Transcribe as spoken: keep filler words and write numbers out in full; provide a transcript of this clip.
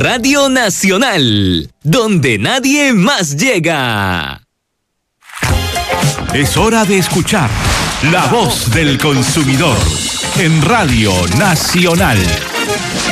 Radio Nacional, donde nadie más llega. Es hora de escuchar La Voz del Consumidor en Radio Nacional.